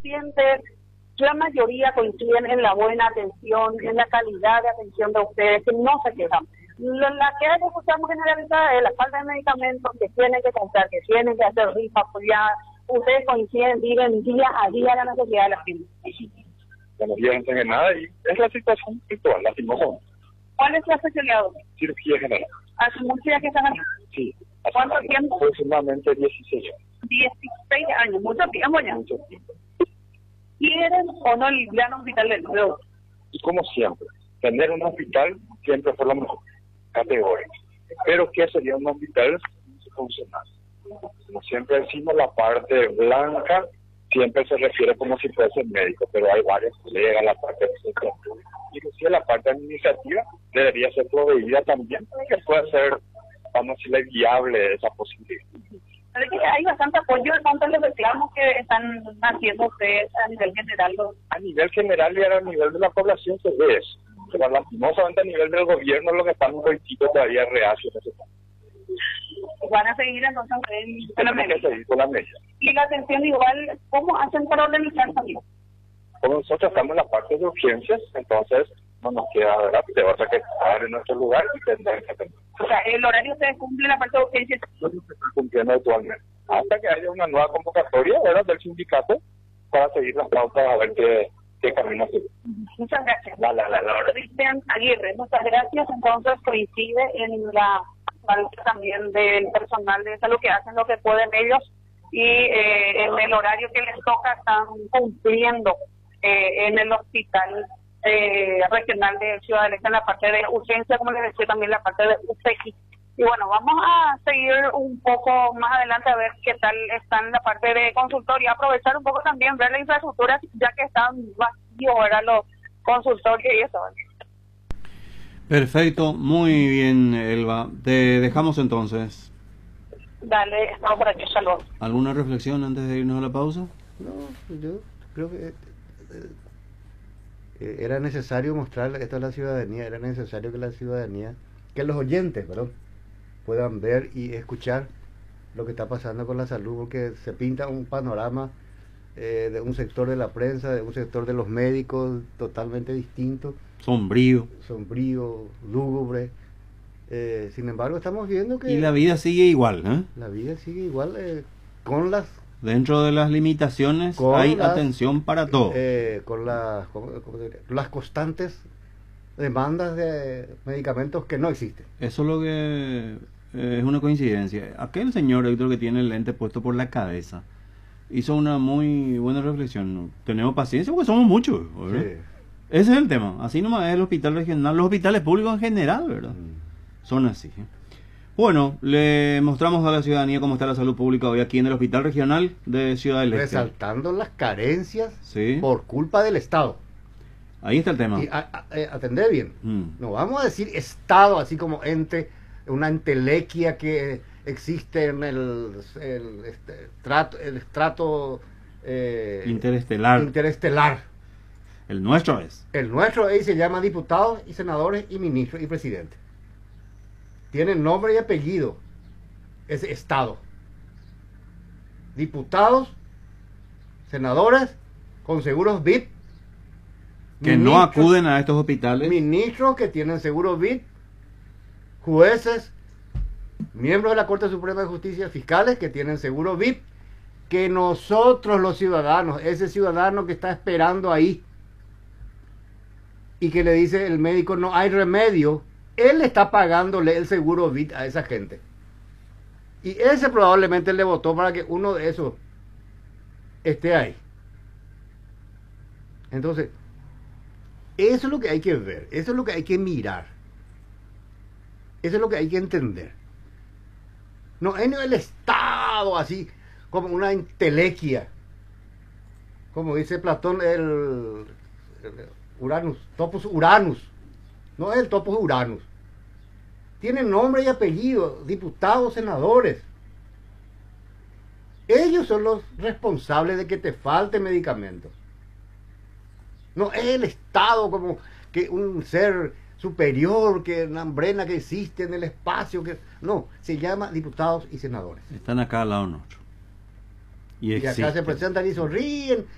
pacientes, la mayoría coinciden en la buena atención, en la calidad de atención de ustedes, que no se quejan. La queja que escuchamos generalizada es la falta de medicamentos, que tienen que comprar, que tienen que hacer rifas, pues ya ustedes coinciden, viven día a día la necesidad de la gente. No piensen en nada y es la situación actual, lastimosamente. ¿Cuál es la especialidad? Cirugía general. ¿Hace mucho ya que están aquí? Sí. ¿Cuánto tiempo? Aproximadamente 16 años. 16 años, mucho tiempo ya. Mucho tiempo. ¿Quieren o no el gran hospital del nuevo? Y como siempre, tener un hospital siempre fue lo mejor, categórico. Pero ¿qué sería un hospital funcional? Como siempre decimos, la parte blanca siempre se refiere como si fuese médico, pero hay varios colegas, la parte administrativa. Inclusive la parte administrativa debería ser proveída también, que puede ser, vamos a decirle, viable esa posibilidad. Hay bastante apoyo en cuanto a los reclamos que están haciendo ustedes a nivel general. A nivel general y a nivel de la población se ve eso. Pero lastimosamente a nivel del gobierno lo que están un poquito todavía reacios en ese caso. Van a seguir entonces con la medida. Y la atención igual, ¿cómo hacen para organizar también? Como nosotros estamos en la parte de urgencias, entonces no nos queda, ¿verdad? Te vas a quedar en nuestro lugar y tendrás que atender. O sea, el horario se cumple en la parte de urgencias. No se está cumpliendo actualmente. Hasta que haya una nueva convocatoria, ¿verdad?, del sindicato para seguir las pautas a ver qué camino sigue. Muchas gracias. Cristian Aguirre, muchas gracias. Entonces coincide en la falta también del personal de salud que hacen lo que pueden ellos y en el horario que les toca están cumpliendo en el hospital regional de Ciudad del Este en la parte de urgencia, como les decía, también la parte de UCI. Y bueno, vamos a seguir un poco más adelante a ver qué tal está en la parte de consultorio, aprovechar un poco también, ver la infraestructura, ya que están vacíos ahora los consultorios y eso. Perfecto, muy bien, Elba. Te dejamos entonces. Dale, estamos por aquí, saludos. ¿Alguna reflexión antes de irnos a la pausa? No, yo creo que era necesario mostrar esto a la ciudadanía, era necesario que la ciudadanía, que los oyentes, perdón, puedan ver y escuchar lo que está pasando con la salud, porque se pinta un panorama de un sector de la prensa, de un sector de los médicos totalmente distinto. Sombrío, lúgubre. Sin embargo, estamos viendo que... Y la vida sigue igual, ¿eh? La vida sigue igual, con las... Dentro de las limitaciones hay atención para todo. Con las constantes demandas de medicamentos que no existen. Eso es lo que es una coincidencia. Aquel señor, Héctor, que tiene el lente puesto por la cabeza, hizo una muy buena reflexión. Tenemos paciencia porque somos muchos, ¿verdad? Sí. Ese es el tema. Así nomás es el hospital regional, los hospitales públicos en general, ¿verdad? Son así. Bueno, le mostramos a la ciudadanía cómo está la salud pública hoy aquí en el Hospital Regional de Ciudad del Este. Resaltando las carencias por culpa del Estado. Ahí está el tema. Y atender bien. No vamos a decir Estado así como ente, una entelequia que existe en el estrato interestelar. El nuestro es. El nuestro se llama diputados y senadores y ministros y presidentes. Tiene nombre y apellido ese Estado. Diputados, senadores con seguros VIP. Que no acuden a estos hospitales. Ministros que tienen seguros VIP. Jueces, miembros de la Corte Suprema de Justicia, fiscales que tienen seguro VIP. Que nosotros los ciudadanos, ese ciudadano que está esperando ahí y que le dice el médico no hay remedio, él está pagándole el seguro VIP a esa gente. Y ese probablemente le votó para que uno de esos esté ahí. Entonces, eso es lo que hay que ver, eso es lo que hay que mirar, eso es lo que hay que entender. No es el Estado así como una entelequia, como dice Platón, el Uranus, Topos Uranus. No es el Topos Uranus. Tiene nombre y apellido, diputados, senadores. Ellos son los responsables de que te falte medicamentos. No es el Estado como que un ser superior, que una hambrena que existe en el espacio. No, se llama diputados y senadores. Están acá al lado nuestro. Y acá se presentan y sonríen